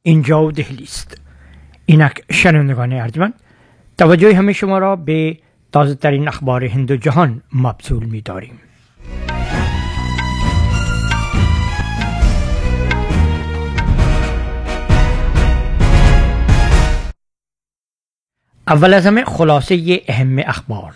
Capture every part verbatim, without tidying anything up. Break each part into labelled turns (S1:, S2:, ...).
S1: اینجا دهلی است. اینک شنوندگان ارجمند، توجه همه شما را به تازه ترین اخبار هند و جهان مبذول می داریم. اول از همه خلاصه اهم اخبار.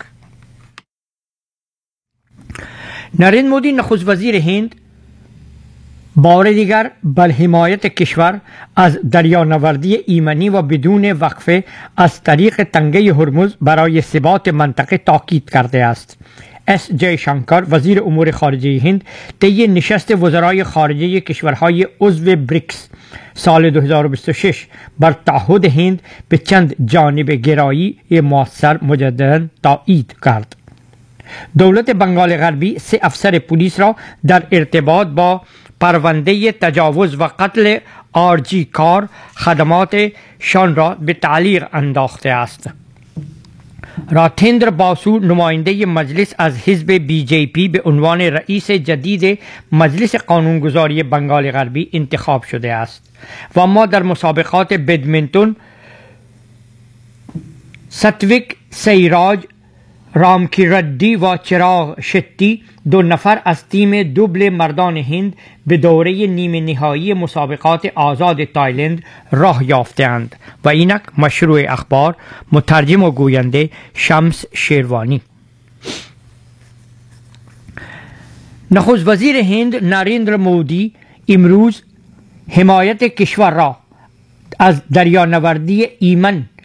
S1: نریندر مودی نخست وزیر هند بار دیگر بر حمایت کشور از دریانوردی ایمنی و بدون وقفه از طریق تنگه هرمز برای ثبات منطقه تاکید کرده است. اس جی شنکر وزیر امور خارجه هند طی نشست وزرای خارجه کشورهای عضو بریکس سال دو هزار و بیست و شش بر تعهد هند به چند جانب گرایی مؤثر مجددا تایید کرد. دولت بنگال غربی سه افسر پلیس را در ارتباط با پرونده تجاوز و قتل آرجی کار خدمات شان را به تعلیق انداخته است. راتندر باسو نماینده مجلس از حزب بی جی پی به عنوان رئیس جدید مجلس قانونگذاری بنگال غربی انتخاب شده است و اما در مسابقات بدمنتون ستویک سیراج رامکیردی و چراغ شتی دو نفر از تیم دوبل مردان هند به دوره نیمه نهایی مسابقات آزاد تایلند راه یافتند. و اینک مشروع اخبار، مترجم و گوینده شمس شیروانی. نخست وزیر هند نریندر مودی امروز حمایت کشور را از دریانوردی ایمن